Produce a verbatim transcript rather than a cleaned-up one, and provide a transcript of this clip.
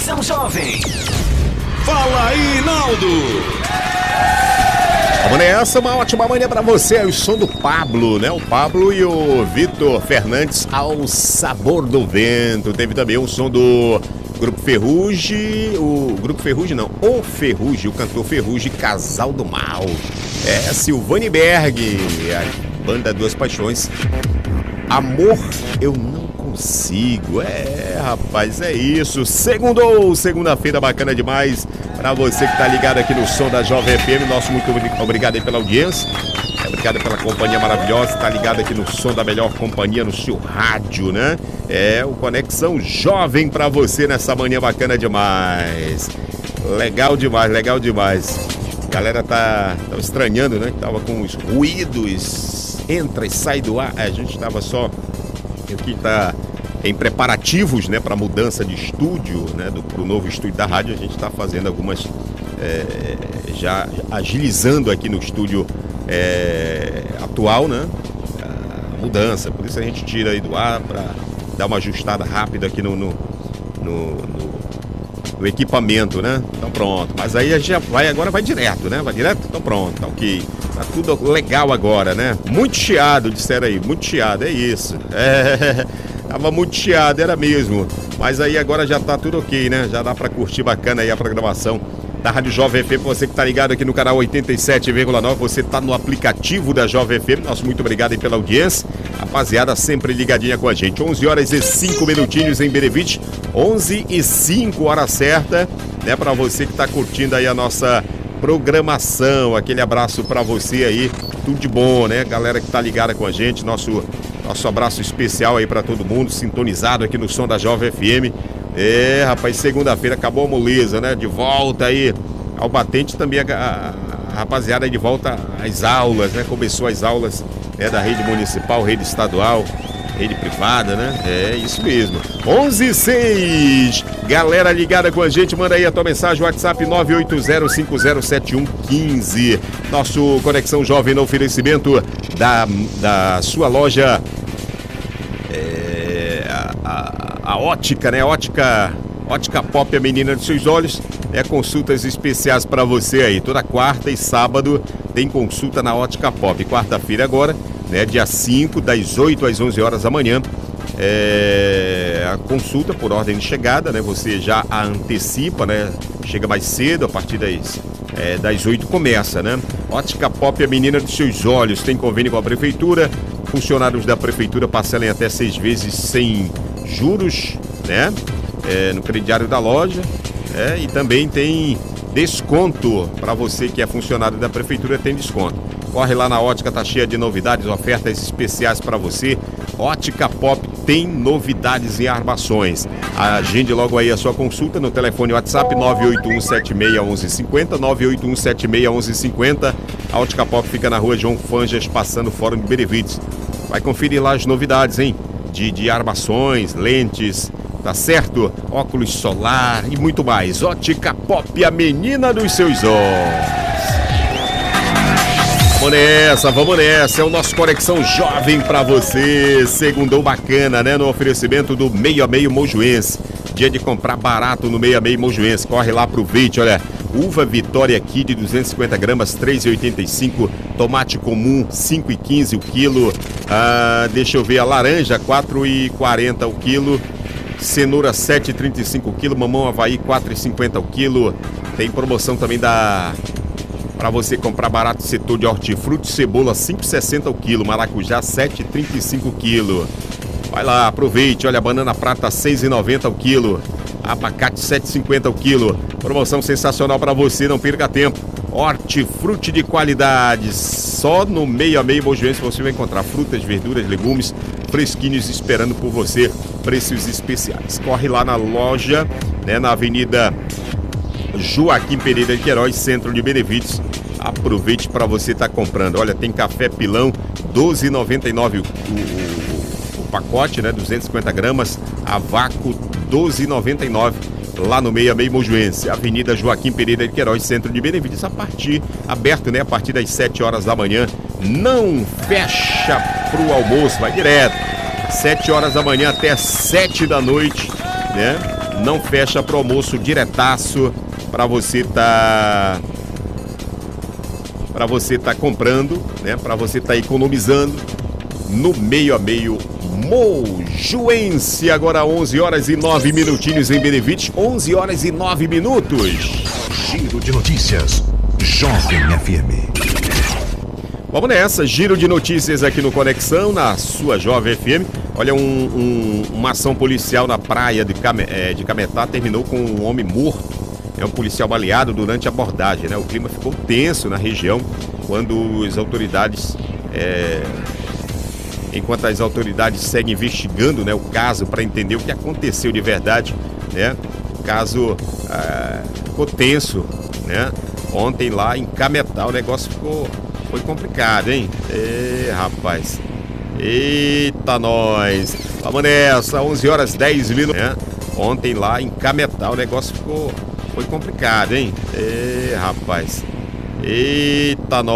Conexão Jovem. Fala aí, Naldo! Vamos nessa, uma ótima manhã pra você. É o som do Pablo, né? O Pablo e o Vitor Fernandes, Ao Sabor do Vento. Teve também o som do Grupo Ferrugem, o Grupo Ferrugem não, o Ferrugem, o cantor Ferrugem, Casal do Mal. É, Silvane Berg, a banda Duas Paixões. Amor, eu não consigo. É, rapaz, é isso. Segundou, segunda-feira bacana demais. Pra você que tá ligado aqui no som da Jovem F M, nosso muito obrigado aí pela audiência. Obrigado pela companhia maravilhosa. Tá ligado aqui no som da melhor companhia no seu rádio, né? É o Conexão Jovem pra você nessa manhã bacana demais. Legal demais, legal demais. A galera tá, tá estranhando, né? Que tava com os ruídos, entra e sai do ar. A gente tava só aqui tá em preparativos, né, para mudança de estúdio, né, do pro novo estúdio da rádio. A gente está fazendo algumas é, já agilizando aqui no estúdio é, atual, né, a mudança. Por isso a gente tira aí do ar para dar uma ajustada rápida aqui no no, no, no no equipamento, né? Então pronto. Mas aí a gente já vai agora vai direto, né? Vai direto. Então pronto, tá ok. Tá tudo legal agora, né? Muito chiado, disseram aí, muito chiado, é isso. É. Tava muito chiado, era mesmo. Mas aí agora já tá tudo ok, né? Já dá pra curtir bacana aí a programação da Rádio Jovem F M. Você que tá ligado aqui no canal oitenta e sete vírgula nove, você tá no aplicativo da Jovem F M. Nosso muito obrigado aí pela audiência. Rapaziada, sempre ligadinha com a gente. onze horas e cinco minutinhos em Berevite. onze e cinco, hora certa, né? Pra você que tá curtindo aí a nossa programação. Aquele abraço pra você aí. Tudo de bom, né? Galera que tá ligada com a gente. Nosso... Nosso abraço especial aí pra todo mundo, sintonizado aqui no som da Jovem F M. É, rapaz, segunda-feira acabou a moleza, né? De volta aí ao batente, também a, a, a rapaziada aí de volta às aulas, né? Começou as aulas, né, da rede municipal, rede estadual, rede privada, né? É isso mesmo. onze e seis. Galera ligada com a gente, manda aí a tua mensagem, WhatsApp nove oito zero cinco zero sete um um cinco. Nosso Conexão Jovem no oferecimento da, da sua loja, é, a, a, a ótica, né? Ótica, ótica Pop, a menina dos seus olhos. É consultas especiais para você aí. Toda quarta e sábado tem consulta na Ótica Pop. Quarta-feira agora, né? Dia cinco, das oito às onze horas da manhã. É, a consulta por ordem de chegada, né? Você já a antecipa, né? Chega mais cedo, a partir das, é, das oito começa, né? Ótica Pop, a menina dos seus olhos. Tem convênio com a prefeitura. Funcionários da prefeitura parcelam em até seis vezes sem juros, né? É, no crediário da loja. É, e também tem desconto para você que é funcionário da prefeitura, tem desconto. Corre lá na Ótica, tá cheia de novidades, ofertas especiais para você. Ótica Pop tem novidades e armações. Agende logo aí a sua consulta no telefone WhatsApp nove oito um sete seis um um cinco zero, nove oito um sete seis um um cinco zero. A Ótica Pop fica na rua João Fanjas, passando fora de Berevides. Vai conferir lá as novidades, hein? De, de armações, lentes, tá certo? Óculos solar e muito mais. Ótica Pop, a menina dos seus olhos. Vamos nessa, vamos nessa. É o nosso Conexão Jovem pra você. Segundou bacana, né? No oferecimento do Meio a Meio Mojuense. Dia de comprar barato no Meio a Meio Mojuense. Corre lá, aproveite, olha. Uva Vitória Kid, duzentos e cinquenta gramas, três reais e oitenta e cinco. Tomate comum, cinco reais e quinze o quilo. Ah, deixa eu ver, a laranja, quatro reais e quarenta o quilo. Cenoura, sete reais e trinta e cinco o quilo. Mamão Havaí, quatro reais e cinquenta o quilo. Tem promoção também da... Para você comprar barato, setor de hortifruti, cebola, cinco reais e sessenta o quilo. Maracujá, sete reais e trinta e cinco o quilo. Vai lá, aproveite. Olha, banana prata, seis reais e noventa o quilo. Abacate, sete reais e cinquenta o quilo. Promoção sensacional para você, não perca tempo. Hortifruti de qualidade. Só no Meio a Meio Mojuense você vai encontrar frutas, verduras, legumes fresquinhos esperando por você. Preços especiais. Corre lá na loja, né, na Avenida Joaquim Pereira de Queiroz, centro de Benevides. Aproveite para você estar tá comprando. Olha, tem café pilão, doze reais e noventa e nove o, o, o pacote, né? duzentos e cinquenta gramas. A vácuo, doze reais e noventa e nove. Lá no Meio a Meio Mojuense, Avenida Joaquim Pereira de Queiroz, centro de Benevides. A partir, aberto, né? A partir das sete horas da manhã. Não fecha pro almoço, vai direto. sete horas da manhã até sete da noite, né? não fecha pro almoço diretaço para você tá para você tá comprando, né? Para você tá economizando no meio a meio Mojuense. Agora onze horas e nove minutinhos em Benevite, onze horas e nove minutos. Giro de notícias, Jovem F M. Vamos nessa, giro de notícias aqui no Conexão, na sua Jovem F M. Olha, um, um, uma ação policial na praia de, Came, é, de Cametá terminou com um homem morto. É um policial baleado durante a abordagem, né? O clima ficou tenso na região quando as autoridades, é, enquanto as autoridades seguem investigando, né, o caso para entender o que aconteceu de verdade, né? O caso ah, ficou tenso, né? Ontem lá em Cametá o negócio ficou foi complicado, hein? Ê, rapaz. Eita, nós. Vamos nessa, onze horas e dez minutos, né? Ontem lá em Cametá o negócio ficou foi complicado, hein? Ê, rapaz. Eita, nós.